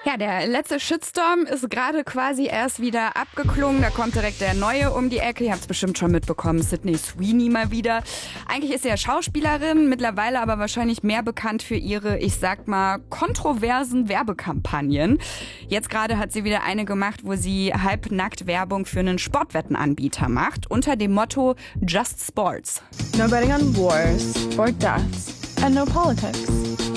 Ja, der letzte Shitstorm ist gerade quasi erst wieder abgeklungen. Da kommt direkt der neue um die Ecke. Ihr habt es bestimmt schon mitbekommen, Sydney Sweeney mal wieder. Eigentlich ist sie ja Schauspielerin, mittlerweile aber wahrscheinlich mehr bekannt für ihre, ich sag mal, kontroversen Werbekampagnen. Jetzt gerade hat sie wieder eine gemacht, wo sie halbnackt Werbung für einen Sportwettenanbieter macht, unter dem Motto Just Sports. No betting on wars or deaths and no politics.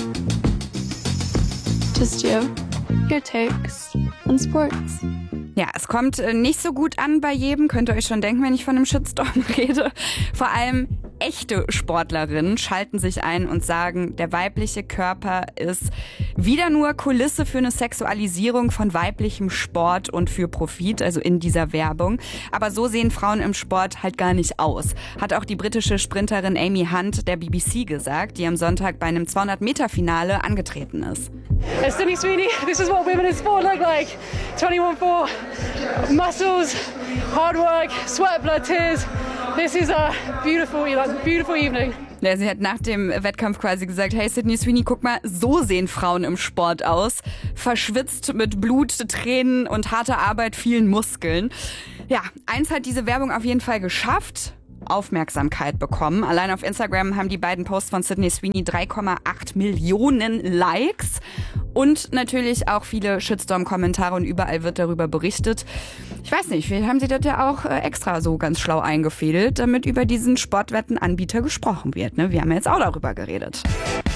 Just you, your takes on sports. Ja, es kommt nicht so gut an bei jedem, könnt ihr euch schon denken, wenn ich von einem Shitstorm rede. Vor allem echte Sportlerinnen schalten sich ein und sagen, der weibliche Körper ist wieder nur Kulisse für eine Sexualisierung von weiblichem Sport und für Profit, also in dieser Werbung. Aber so sehen Frauen im Sport halt gar nicht aus. Hat auch die britische Sprinterin Amy Hunt der BBC gesagt, die am Sonntag bei einem 200-Meter-Finale angetreten ist. Sydney Sweeney, this is what women in sport look like. 21-4, muscles, hard work, sweat, blood, tears. This is a beautiful evening. Ja, sie hat nach dem Wettkampf quasi gesagt, hey Sydney Sweeney, guck mal, so sehen Frauen im Sport aus. Verschwitzt mit Blut, Tränen und harter Arbeit, vielen Muskeln. Ja, eins hat diese Werbung auf jeden Fall geschafft. Aufmerksamkeit bekommen. Allein auf Instagram haben die beiden Posts von Sydney Sweeney 3,8 Millionen Likes und natürlich auch viele Shitstorm-Kommentare und überall wird darüber berichtet. Ich weiß nicht, vielleicht haben sie das ja auch extra so ganz schlau eingefädelt, damit über diesen Sportwettenanbieter gesprochen wird. Ne? Wir haben ja jetzt auch darüber geredet.